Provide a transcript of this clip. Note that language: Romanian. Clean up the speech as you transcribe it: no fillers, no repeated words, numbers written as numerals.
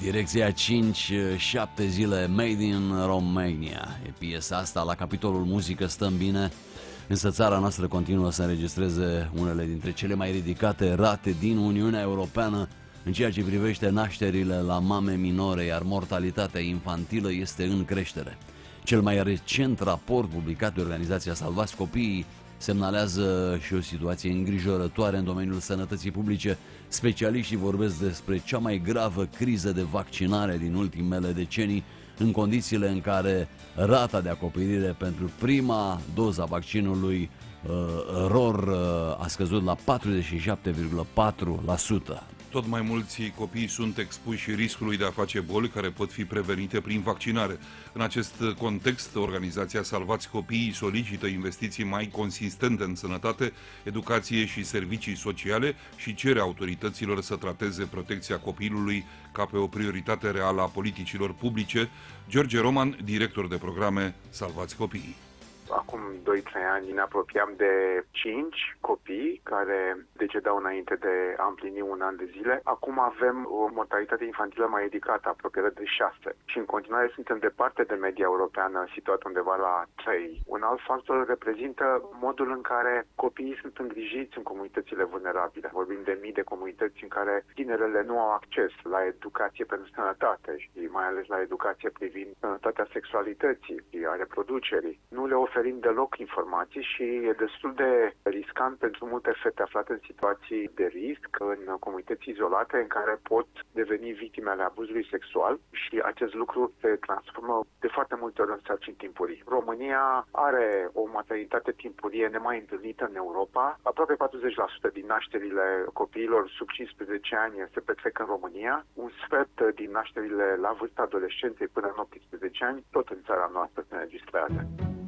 Direcția 5-7 zile Made in Romania. E piesa asta. La capitolul muzică stăm bine, însă țara noastră continuă să înregistreze unele dintre cele mai ridicate rate din Uniunea Europeană în ceea ce privește nașterile la mame minore, iar mortalitatea infantilă este în creștere. Cel mai recent raport publicat de organizația Salvați Copiii semnalează și o situație îngrijorătoare în domeniul sănătății publice. Specialiștii vorbesc despre cea mai gravă criză de vaccinare din ultimele decenii, în condițiile în care rata de acoperire pentru prima doză a vaccinului ROR a scăzut la 47,4%. Tot mai mulți copii sunt expuși riscului de a face boli care pot fi prevenite prin vaccinare. În acest context, organizația Salvați Copiii solicită investiții mai consistente în sănătate, educație și servicii sociale și cere autorităților să trateze protecția copilului ca pe o prioritate reală a politicilor publice. George Roman, director de programe Salvați Copiii. Acum 2-3 ani ne apropiam de 5 copii care decedau înainte de a împlini un an de zile. Acum avem o mortalitate infantilă mai ridicată, apropiată de 6. Și în continuare suntem departe de media europeană, situată undeva la 3. Un alt factor reprezintă modul în care copiii sunt îngrijiți în comunitățile vulnerabile. Vorbim de mii de comunități în care tinerele nu au acces la educație pentru sănătate și mai ales la educație privind sănătatea sexualității și a reproducerii. Nu le oferim deloc informații și e destul de riscant pentru multe fete aflate în situații de risc, în comunități izolate, în care pot deveni victime ale abuzului sexual și acest lucru se transformă de foarte multe ori în sarcini timpurii. România are o maternitate timpurie nemai întâlnită în Europa. Aproape 40% din nașterile copiilor sub 15 ani se petrec în România. Un sfert din nașterile la vârsta adolescenței până în 18 ani, tot în țara noastră se înregistrează.